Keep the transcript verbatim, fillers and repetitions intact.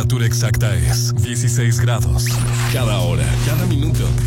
temperatura exacta es dieciséis grados. Cada hora, cada minuto